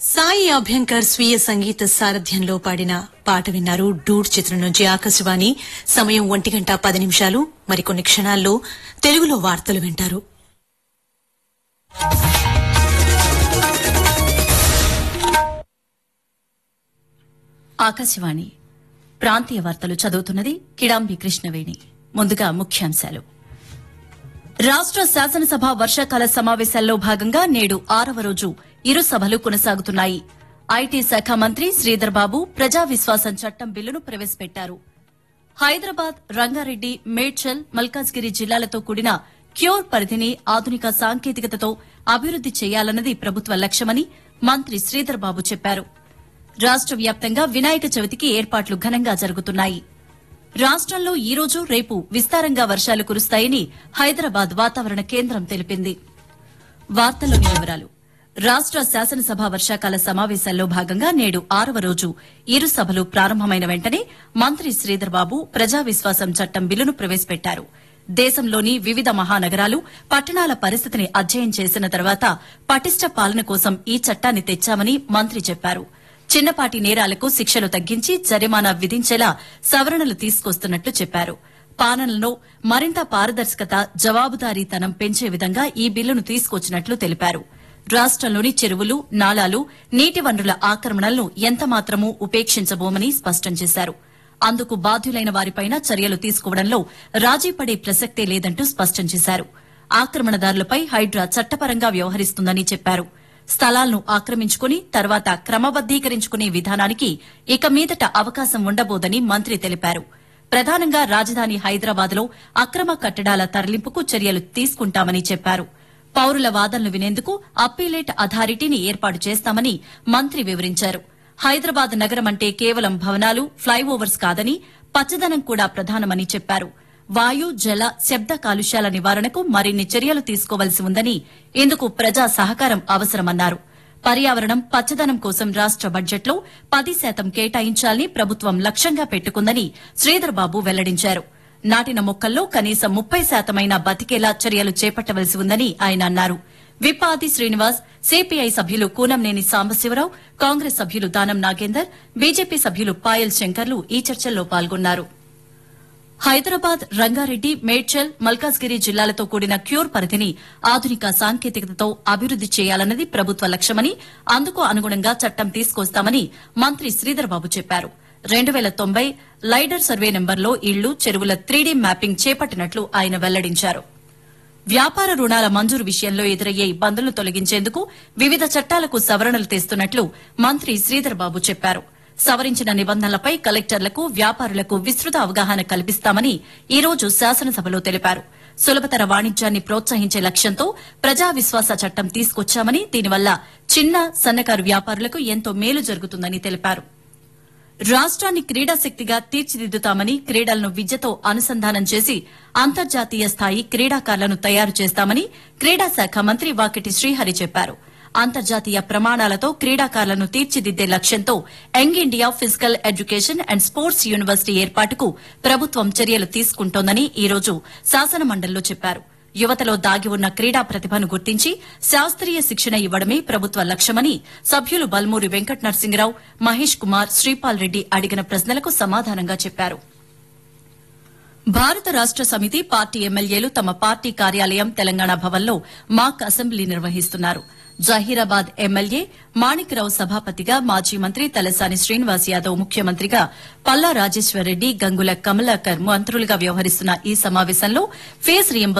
సాయి అభ్యంకర్ స్వీయ సంగీత సారథ్యంలో పాడిన పాట విన్నారు. డూడ్ చిత్రం నుంచి. ఆకాశవాణి సమయం 1:10 మరికొన్ని క్షణాల్లో తెలుగులో వార్తలు వింటారు. ఆకాశవాణి ప్రాంతీయ వార్తలు చదువుతున్నది కిడాంబి కృష్ణవేణి. ముందుగా ముఖ్యాంశాలు. రాష్ట శాసనసభ వర్షాకాల సమావేశాల్లో భాగంగా నేడు 6వ రోజు ఇరు సభలు కొనసాగుతున్నాయి. ఐటీ శాఖ మంత్రి శ్రీధర్ బాబు ప్రజా విశ్వాసం చట్టం బిల్లును ప్రవేశపెట్టారు. హైదరాబాద్, రంగారెడ్డి, మేడ్చల్, మల్కాజ్గిరి జిల్లాలతో కూడిన క్యూర్ పరిధిని ఆధునిక సాంకేతికతతో అభివృద్ది చేయాలన్నది ప్రభుత్వ లక్ష్యమని మంత్రి శ్రీధర్ బాబు చెప్పారు. రాష్ట వ్యాప్తంగా వినాయక చవితికి ఏర్పాట్లు ఘనంగా జరుగుతున్నాయి. రాష్టంలో ఈ రోజు, రేపు విస్తారంగా వర్షాలు కురుస్తాయని హైదరాబాద్ వాతావరణ కేంద్రం తెలిపింది. వార్తల్లోని వివరాలు. రాష్ట శాసనసభ వర్షాకాల సమావేశాల్లో భాగంగా నేడు 6వ రోజు ఇరు సభలు ప్రారంభమైన వెంటనే మంత్రి శ్రీధర్ బాబు ప్రజా విశ్వాసం చట్టం బిల్లును ప్రవేశపెట్టారు. దేశంలోని వివిధ మహానగరాలు, పట్టణాల పరిస్థితిని అధ్యయనం చేసిన తర్వాత పటిష్ట పాలన కోసం ఈ చట్టాన్ని తెచ్చామని మంత్రి చెప్పారు. చిన్నపాటి నేరాలకు శిక్షలు తగ్గించి జరిమానా విధించేలా సవరణలు తీసుకొస్తున్నట్లు చెప్పారు. పాలనలో మరింత పారదర్శకత, జవాబుదారీతనం పెంచే విధంగా ఈ బిల్లును తీసుకొచ్చినట్లు తెలిపారు. రాష్టంలోని చెరువులు, నాలాలు, నీటి వనరుల ఆక్రమణలను ఎంతమాత్రమూ ఉపేక్షించబోమని స్పష్టం చేశారు. అందుకు బాధ్యులైన వారిపైన చర్యలు తీసుకోవడంలో రాజీ పడే ప్రసక్తే లేదంటూ స్పష్టం చేశారు. ఆక్రమణదారులపై హైడ్రా చట్టపరంగా వ్యవహరిస్తుందని చెప్పారు. స్థలాలను ఆక్రమించుకుని తర్వాత క్రమబద్దీకరించుకునే విధానానికి ఇక మీదట అవకాశం ఉండబోదని మంత్రి తెలిపారు. ప్రధానంగా రాజధాని హైదరాబాద్లో అక్రమ కట్టడాల తరలింపుకు చర్యలు తీసుకుంటామని చెప్పారు. పౌరుల వాదనలు వినేందుకు అప్పీలేట్ అథారిటీని ఏర్పాటు చేస్తామని మంత్రి వివరించారు. హైదరాబాద్ నగరం అంటే కేవలం భవనాలు, ఫ్లైఓవర్స్ కాదని పచ్చదనం కూడా ప్రధానమని చెప్పారు. వాయు, జల, శబ్ద కాలుష్యాల నివారణకు మరిన్ని చర్యలు తీసుకోవలసి ఉందని, ఇందుకు ప్రజా సహకారం అవసరమన్నారు. పర్యావరణం, పచ్చదనం కోసం రాష్ట బడ్జెట్లో 10% కేటాయించాలని ప్రభుత్వం లక్ష్యంగా పెట్టుకుందని శ్రీధర్ బాబు వెల్లడించారు. నాటిన మొక్కల్లో కనీసం 30% బతికేలా చర్యలు చేపట్టవలసి ఉందని ఆయన అన్నారు. విప్ ఆది శ్రీనివాస్, సిపిఐ సభ్యులు కూనంనేని సాంబశివరావు, కాంగ్రెస్ సభ్యులు దానం నాగేందర్, బీజేపీ సభ్యులు పాయల్ శంకర్లు ఈ చర్చల్లో పాల్గొన్నారు. హైదరాబాద్, రంగారెడ్డి, మేడ్చల్, మల్కాజ్గిరి జిల్లాలతో కూడిన క్యూర్ పరిధిని ఆధునిక సాంకేతికతతో అభివృద్ది చేయాలన్నది ప్రభుత్వ లక్ష్యమని, అందుకు అనుగుణంగా చట్టం తీసుకొస్తామని మంత్రి శ్రీధర్ బాబు చెప్పారు. 2090 లైడర్ సర్వే నెంబర్లో ఇళ్లు, చెరువుల 3D మ్యాపింగ్ చేపట్టినట్లు ఆయన వెల్లడించారు. వ్యాపార రుణాల మంజూరు విషయంలో ఎదురయ్యే ఇబ్బందులను తొలగించేందుకు వివిధ చట్టాలకు సవరణలు తెస్తున్నట్లు మంత్రి శ్రీధర్ బాబు చెప్పారు. సవరించిన నిబంధనలపై కలెక్టర్లకు, వ్యాపారులకు విస్తృత అవగాహన కల్పిస్తామని ఈ రోజు శాసనసభలో తెలిపారు. సులభతర వాణిజ్యాన్ని ప్రోత్సహించే లక్ష్యంతో ప్రజా విశ్వాస చట్టం తీసుకొచ్చామని, దీనివల్ల చిన్న, సన్నకారు వ్యాపారులకు ఎంతో మేలు జరుగుతుందని తెలిపారు. రాష్ట్రాన్ని క్రీడాశక్తిగా తీర్చిదిద్దుతామని, క్రీడలను విద్యతో అనుసంధానం చేసి అంతర్జాతీయ స్థాయి క్రీడాకారులను తయారు చేస్తామని క్రీడా శాఖ మంత్రి వాకిటి శ్రీహరి చెప్పారు. అంతర్జాతీయ ప్రమాణాలతో క్రీడాకారులను తీర్చిదిద్దే లక్ష్యంతో young India physical education and sports university ఏర్పాటుకు ప్రభుత్వం చర్యలు తీసుకుంటోందని ఈ రోజు శాసనమండలిలో చెప్పారు. యువతలో దాగి ఉన్న క్రీడా ప్రతిభను గుర్తించి శాస్త్రీయ శిక్షణ ఇవ్వడమే ప్రభుత్వ లక్ష్యమని సభ్యులు బల్మూరి వెంకట నరసింహరావు, మహేష్ కుమార్, శ్రీపాల్ రెడ్డి అడిగిన ప్రశ్నలకు సమాధానంగా చెప్పారు. భారత రాష్ట సమితి పార్టీ ఎమ్మెల్యేలు తమ పార్టీ కార్యాలయం తెలంగాణ భవన్లో మాక్ అసెంబ్లీ నిర్వహిస్తున్నారు. జహీరాబాద్ ఎమ్మెల్యే మాణిక్రావు సభాపతిగా, మాజీ మంత్రి తలసాని శ్రీనివాస్ యాదవ్ ముఖ్యమంత్రిగా, పల్లా రాజేశ్వరరెడ్డి, గంగుల కమలాకర్ మంత్రులుగా వ్యవహరిస్తున్న ఈ సమావేశంలో ఫీజు